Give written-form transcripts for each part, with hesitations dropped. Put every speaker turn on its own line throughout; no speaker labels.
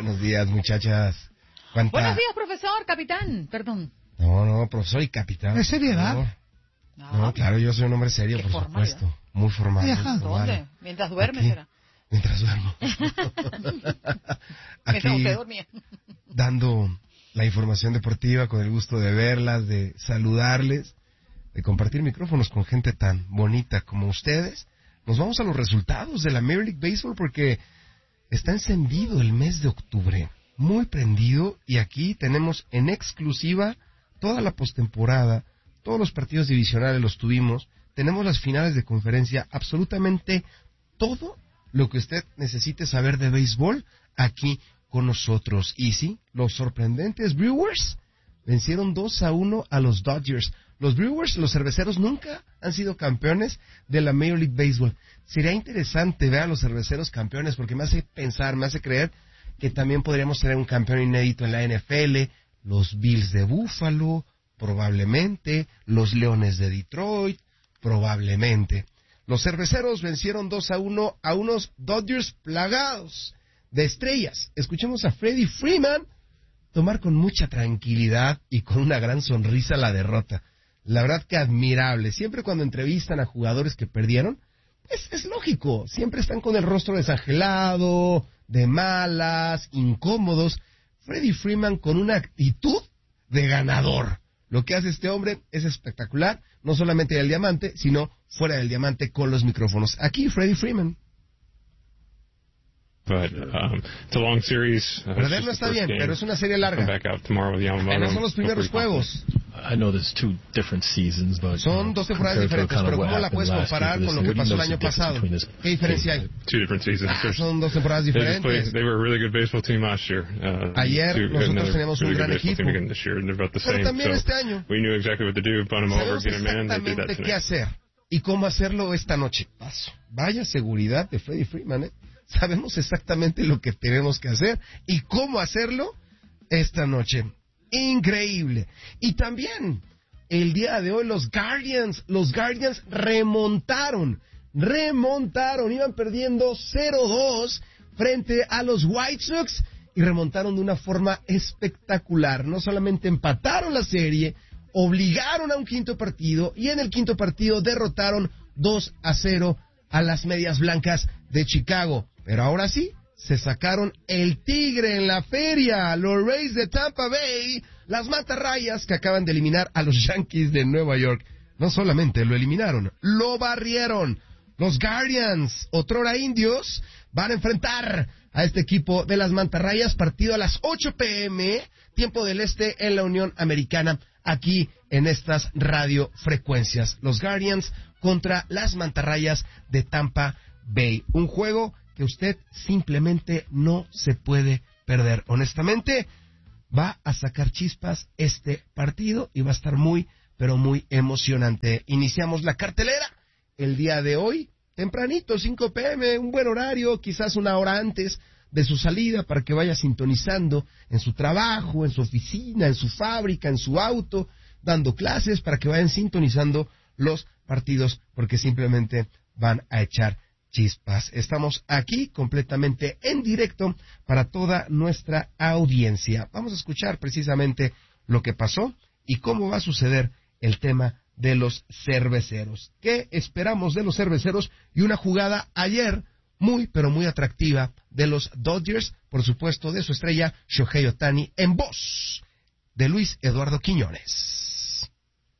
Buenos días, muchachas.
Buenos días, profesor, capitán, perdón.
No, profesor y capitán.
¿Es seriedad?
No, claro, yo soy un hombre serio, por supuesto. Muy formal.
¿Dónde? Mientras duerme,
aquí,
será.
Mientras duermo. Aquí,
usted dormía.
dando la información deportiva con el gusto de verlas, de saludarles, de compartir micrófonos con gente tan bonita como ustedes. Nos vamos a los resultados de la Major League Baseball porque está encendido el mes de octubre, muy prendido, y aquí tenemos en exclusiva toda la postemporada, todos los partidos divisionales los tuvimos, tenemos las finales de conferencia, absolutamente todo lo que usted necesite saber de béisbol aquí con nosotros. Y sí, los sorprendentes Brewers vencieron 2-1 a los Dodgers. Los Brewers, los cerveceros, nunca han sido campeones de la Major League Baseball. Sería interesante ver a los cerveceros campeones porque me hace pensar, me hace creer que también podríamos tener un campeón inédito en la NFL, los Bills de Buffalo, probablemente, los Leones de Detroit, probablemente. Los cerveceros vencieron 2-1 a unos Dodgers plagados de estrellas. Escuchemos a Freddie Freeman tomar con mucha tranquilidad y con una gran sonrisa la derrota. La verdad que admirable. Siempre cuando entrevistan a jugadores que perdieron, pues es lógico, siempre están con el rostro desangelado, de malas, incómodos. Freddie Freeman con una actitud de ganador. Lo que hace este hombre es espectacular, no solamente en el diamante, sino fuera del diamante con los micrófonos. Aquí Freddie Freeman.
But it's a long series.
Perder no está bien, pero es una serie larga. No son los primeros juegos.
I know there's two different seasons, but
son dos temporadas diferentes, pero ¿cómo la puedes comparar con lo que pasó el año pasado? ¿Qué diferencia hay?
Two different seasons.
Son dos temporadas diferentes.
They were a really good baseball team last year.
Ayer nosotros teníamos un gran equipo, pero también este año sabemos exactamente qué hacer y cómo hacerlo esta noche. Vaya seguridad de Freddie Freeman, ¿eh? Sabemos exactamente lo que tenemos que hacer y cómo hacerlo esta noche. Increíble. Y también, el día de hoy, los Guardians remontaron, iban perdiendo 0-2 frente a los White Sox y remontaron de una forma espectacular. No solamente empataron la serie, obligaron a un quinto partido y en el quinto partido derrotaron 2-0 a las Medias Blancas de Chicago. Pero ahora sí, se sacaron el tigre en la feria, los Rays de Tampa Bay, las mantarrayas que acaban de eliminar a los Yankees de Nueva York. No solamente lo eliminaron, lo barrieron. Los Guardians, otrora indios, van a enfrentar a este equipo de las mantarrayas, partido a las 8 p.m., tiempo del este en la Unión Americana, aquí en estas radiofrecuencias. Los Guardians contra las mantarrayas de Tampa Bay. Un juego que usted simplemente no se puede perder. Honestamente, va a sacar chispas este partido y va a estar muy, pero muy emocionante. Iniciamos la cartelera el día de hoy, tempranito, 5 p.m., un buen horario, quizás una hora antes de su salida para que vaya sintonizando en su trabajo, en su oficina, en su fábrica, en su auto, dando clases para que vayan sintonizando los partidos porque simplemente van a echar chispas. Estamos aquí completamente en directo para toda nuestra audiencia. Vamos a escuchar precisamente lo que pasó y cómo va a suceder el tema de los cerveceros. ¿Qué esperamos de los cerveceros? Y una jugada ayer muy, pero muy atractiva de los Dodgers, por supuesto, de su estrella Shohei Ohtani, en voz de Luis Eduardo Quiñones.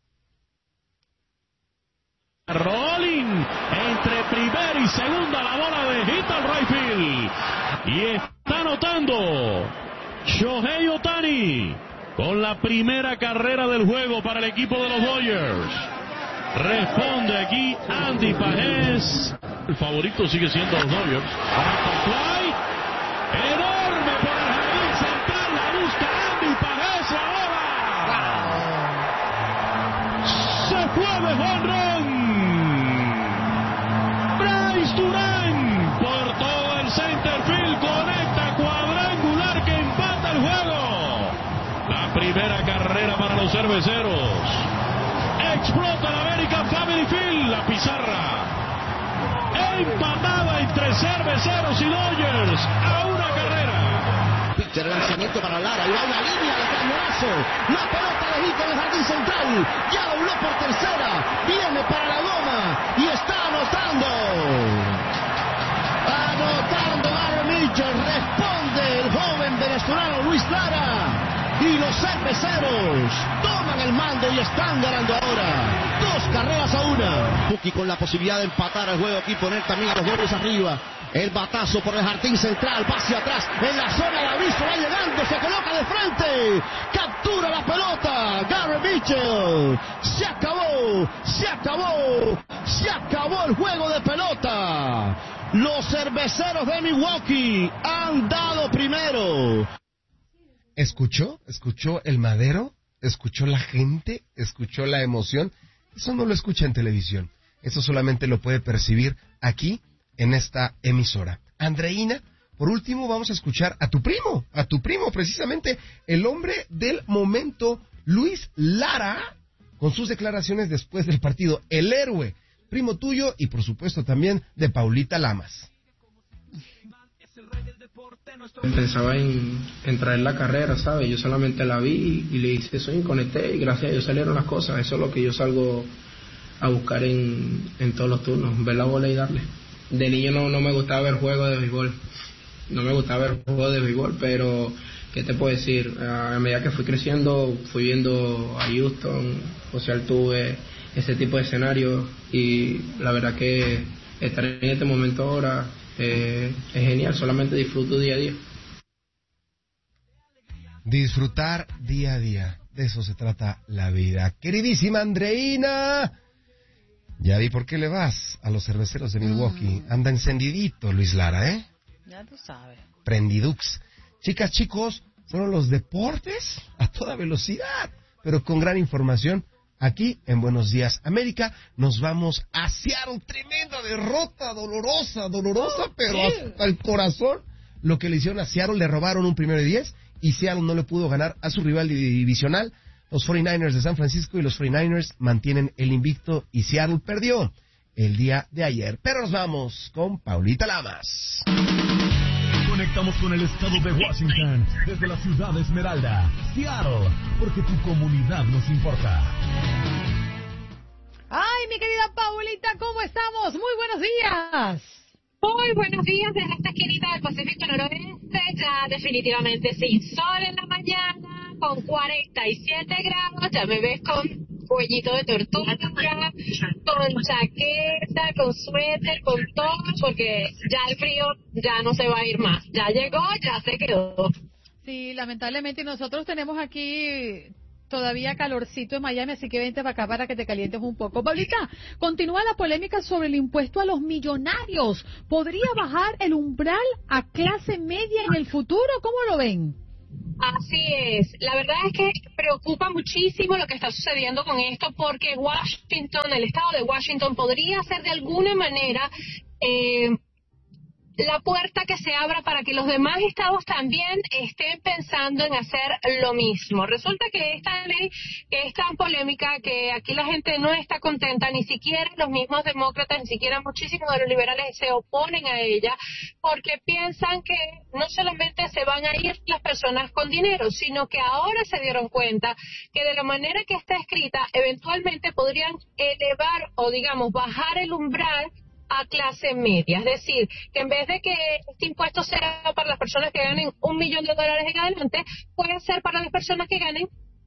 Rolling entre primera y segunda, la bola de hit al right field. Y está anotando Shohei Ohtani con la primera carrera del juego para el equipo de los Dodgers. Responde aquí Andy Pajés. El favorito sigue siendo los Dodgers. Fly enorme por el jardín central, la busca Andy Pajés, la bola se fue de home run. Durán por todo el center field conecta cuadrangular que empata el juego. La primera carrera para los cerveceros. Explota el American Family Field, la pizarra empatada entre cerveceros y Dodgers a una carrera.
Será el lanzamiento para Lara. Y va una línea de cañonazo. La pelota de hit en el jardín central. Ya dobló por tercera. Viene para la goma. Y está anotando. Anotando Gary Mitchell. Responde el joven venezolano Luis Lara. Y los cerveceros toman el mando y están ganando ahora 2-1. Buki con la posibilidad de empatar el juego aquí, poner también a los goles arriba. El batazo por el jardín central, va hacia atrás, en la zona de aviso, va llegando, se coloca de frente, captura la pelota, Gary Mitchell. Se acabó, se acabó, se acabó el juego de pelota. Los cerveceros de Milwaukee han dado primero.
¿Escuchó? ¿Escuchó el madero? ¿Escuchó la gente? ¿Escuchó la emoción? Eso no lo escucha en televisión. Eso solamente lo puede percibir aquí, en esta emisora. Andreina, por último vamos a escuchar a tu primo, precisamente el hombre del momento, Luis Lara, con sus declaraciones después del partido. El héroe, primo tuyo y por supuesto también de Paulita Lamas.
Pensaba en traer la carrera, ¿sabes? Yo solamente la vi y le hice swing, conecté y gracias a Dios salieron las cosas. Eso es lo que yo salgo a buscar en todos los turnos, ver la bola y darle. De niño no me gustaba ver juegos de béisbol, pero ¿qué te puedo decir? A medida que fui creciendo, fui viendo a Houston, o sea, tuve ese tipo de escenario y la verdad que estar en este momento ahora es genial, solamente disfruto día a día.
Disfrutar día a día, de eso se trata la vida. Queridísima Andreina, ya vi por qué le vas a los cerveceros de Milwaukee. Anda encendidito Luis Lara, ¿eh?
Ya tú sabes.
Prendidux. Chicas, chicos, fueron los deportes a toda velocidad, pero con gran información. Aquí en Buenos Días América nos vamos a Seattle. Tremenda derrota, dolorosa, pero hasta el corazón. Lo que le hicieron a Seattle, le robaron un 1-10 y Seattle no le pudo ganar a su rival divisional, los 49ers de San Francisco, y los 49ers mantienen el invicto y Seattle perdió el día de ayer. Pero nos vamos con Paulita Lamas.
Conectamos con el estado de Washington, desde la ciudad de Esmeralda, Seattle, porque tu comunidad nos importa.
Ay, mi querida Paulita, ¿cómo estamos? Muy buenos días.
Muy buenos días desde esta esquinita del Pacífico Noroeste, ya definitivamente sin sol en la mañana, con 47 grados, ya me ves con cuellito de tortuga, con chaqueta, con suéter, con todo, porque ya el frío ya no se va a ir más. Ya llegó, ya se quedó.
Sí, lamentablemente nosotros tenemos aquí todavía calorcito en Miami, así que vente para acá para que te calientes un poco. Paulita, continúa la polémica sobre el impuesto a los millonarios. ¿Podría bajar el umbral a clase media en el futuro? ¿Cómo lo ven?
Así es. La verdad es que preocupa muchísimo lo que está sucediendo con esto, porque Washington, el estado de Washington, podría ser de alguna manera la puerta que se abra para que los demás estados también estén pensando en hacer lo mismo. Resulta que esta ley, que es tan polémica, que aquí la gente no está contenta, ni siquiera los mismos demócratas, ni siquiera muchísimos de los liberales se oponen a ella, porque piensan que no solamente se van a ir las personas con dinero, sino que ahora se dieron cuenta que de la manera que está escrita, eventualmente podrían elevar o, digamos, bajar el umbral a clase media, es decir, que en vez de que este impuesto sea para las personas que ganen $1 millón en adelante, puede ser para las personas que ganen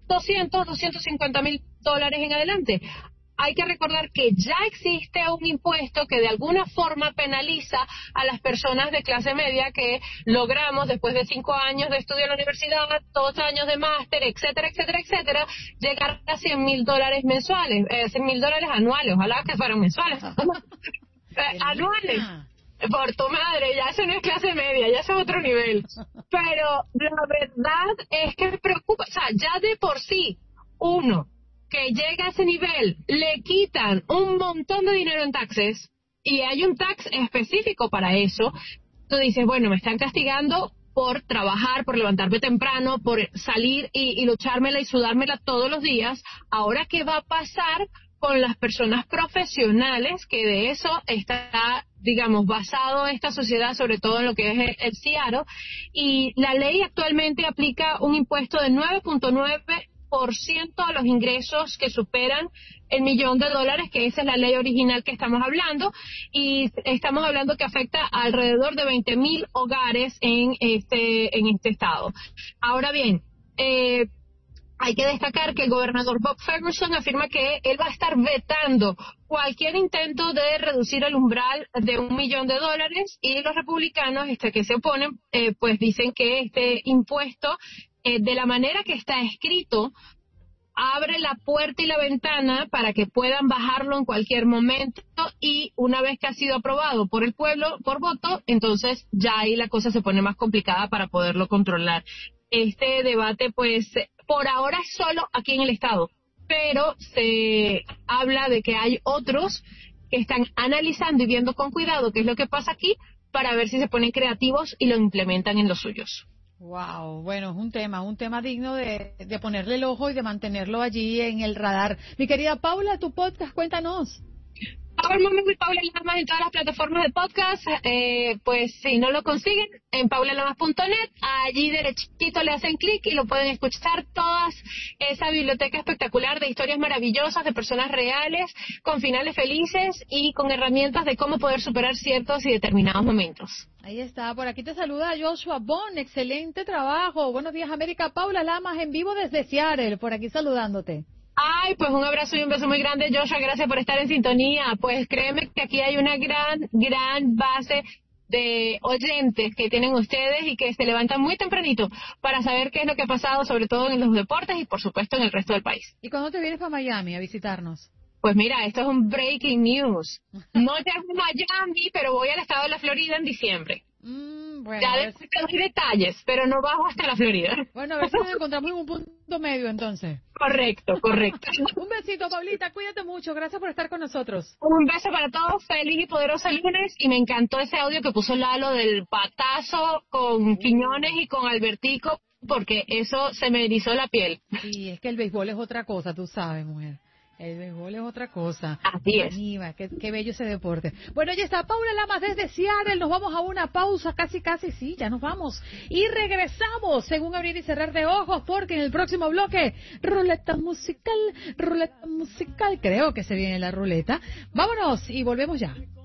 $250,000 en adelante. Hay que recordar que ya existe un impuesto que de alguna forma penaliza a las personas de clase media que logramos, después de 5 años de estudio en la universidad, 2 años de máster, etcétera, llegar a $100,000 mensuales, $100,000 anuales, ojalá que fueran mensuales. Anuales, por tu madre, ya eso no es clase media, ya eso es otro nivel. Pero la verdad es que me preocupa, o sea, ya de por sí, uno que llega a ese nivel, le quitan un montón de dinero en taxes, y hay un tax específico para eso. Tú dices, bueno, me están castigando por trabajar, por levantarme temprano, por salir y luchármela y sudármela todos los días. Ahora, ¿qué va a pasar con las personas profesionales, que de eso está, digamos, basado esta sociedad, sobre todo en lo que es el Seattle, y la ley actualmente aplica un impuesto de 9.9% a los ingresos que superan el $1.000.000, que esa es la ley original que estamos hablando, y estamos hablando que afecta a alrededor de 20,000 hogares en este estado. Ahora bien, hay que destacar que el gobernador Bob Ferguson afirma que él va a estar vetando cualquier intento de reducir el umbral de $1.000.000, y los republicanos que se oponen pues dicen que este impuesto, de la manera que está escrito, abre la puerta y la ventana para que puedan bajarlo en cualquier momento, y una vez que ha sido aprobado por el pueblo por voto, entonces ya ahí la cosa se pone más complicada para poderlo controlar. Este debate, pues, por ahora es solo aquí en el estado, pero se habla de que hay otros que están analizando y viendo con cuidado qué es lo que pasa aquí, para ver si se ponen creativos y lo implementan en los suyos.
Wow, bueno, es un tema digno de ponerle el ojo y de mantenerlo allí en el radar. Mi querida Paula, tu podcast, cuéntanos.
Power Moment with Paula Lamas en todas las plataformas de podcast. Pues si no lo consiguen, en paulalamas.net, allí derechito le hacen clic y lo pueden escuchar. Todas esa biblioteca espectacular de historias maravillosas de personas reales, con finales felices y con herramientas de cómo poder superar ciertos y determinados momentos.
Ahí está, por aquí te saluda Joshua Bond, excelente trabajo. Buenos días, América. Paula Lamas en vivo desde Seattle, por aquí saludándote.
Ay, pues un abrazo y un beso muy grande, Joshua, gracias por estar en sintonía. Pues créeme que aquí hay una gran base de oyentes que tienen ustedes y que se levantan muy tempranito para saber qué es lo que ha pasado, sobre todo en los deportes y por supuesto en el resto del país.
¿Y cuándo te vienes para Miami a visitarnos?
Pues mira, esto es un breaking news. No llego a Miami, pero voy al estado de la Florida en diciembre.
Bueno,
ya después te doy detalles, pero no bajo hasta la Florida.
Bueno, a ver si nos encontramos en un punto medio entonces.
Correcto.
Un besito, Paulita, cuídate mucho, gracias por estar con nosotros.
Un beso para todos, feliz y poderoso lunes, y me encantó ese audio que puso Lalo del patazo con Quiñones y con Albertico, porque eso se me erizó la piel.
Sí, es que el béisbol es otra cosa, tú sabes, mujer. El béisbol es otra cosa.
Así es.
Aníbal, qué bello ese deporte. Bueno, ya está Paula Lamas desde Seattle. Nos vamos a una pausa, casi, sí, ya nos vamos. Y regresamos, según abrir y cerrar de ojos, porque en el próximo bloque, ruleta musical, creo que se viene la ruleta. Vámonos y volvemos ya.